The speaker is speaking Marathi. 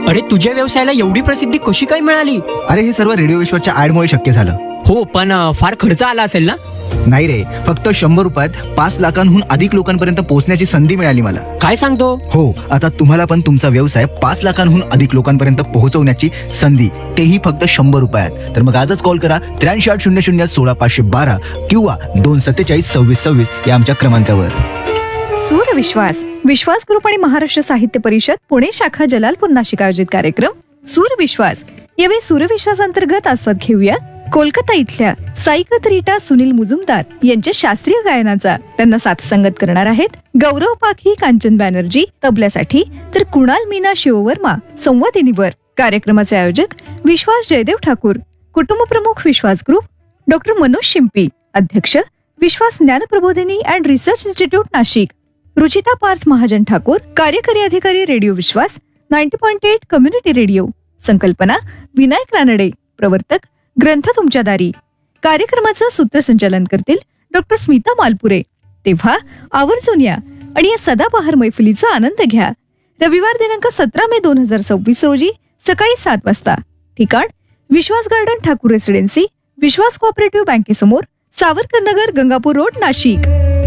अरे तुझ्या व्यवसायाला एवढी प्रसिद्धी कशी काय मिळाली? अरे हे सर्व रेडिओ विश्वासच्या ऍडमुळे शक्य झालं. हो, पण फार खर्च आला असेल ना? नाही रे, फक्त 100 रुपयात 5 लाखांहून अधिक लोकांपर्यंत पोहोचण्याची संधी मिळाली मला. काय सांगतो? हो, आता तुम्हाला पण तुमचा व्यवसाय 5 लाखांहून अधिक लोकांपर्यंत पोहोचवण्याची संधी, तेही फक्त 100 रुपयात. तर मग आजच कॉल करा 8380016512 किंवा 2474626 या आमच्या क्रमांकावर. सूरविश्वास, विश्वास ग्रुप आणि महाराष्ट्र साहित्य परिषद पुणे शाखा जलालपूर नाशिक आयोजित कार्यक्रम सूरविश्वास. यावेळी सूरविश्वास अंतर्गत आस्वाद घेऊया कोलकाता इथल्या साईकत रीटा सुनील मुजुमदार यांच्या शास्त्रीय गायनाचा. त्यांना साथसंगत करणार आहेत गौरव पाखी, कांचन बॅनर्जी तबल्यासाठी, तर कुणाल मीना शिववर्मा संवादिनीवर. कार्यक्रमाचे आयोजक विश्वास जयदेव ठाकूर, कुटुंब प्रमुख विश्वास ग्रुप, डॉक्टर मनोज शिंपी, अध्यक्ष विश्वास ज्ञान प्रबोधिनी and research institute Nashik, Ruchita Parth Mahajan Thakur, कार्यकारी अधिकारी रेडिओ विश्वास 90.8 कम्युनिटी रेडिओ. संकल्पना विनायक रानडे, प्रवर्तक ग्रंथ तुमच्या दारी. कार्यक्रमाचं सूत्रसंचालन करतील डॉक्टर स्मिता मालपुरे. तेव्हा आवर्जून या आणि या सदाबहार मैफिलीचा आनंद घ्या. रविवार दिनांक 17 मे 2026 रोजी सकाळी 7 वाजता. ठिकाण विश्वास गार्डन, ठाकूर रेसिडेन्सी, विश्वास कोऑपरेटिव्ह बँकेसमोर, सावरकर नगर, गंगापूर रोड, नाशिक.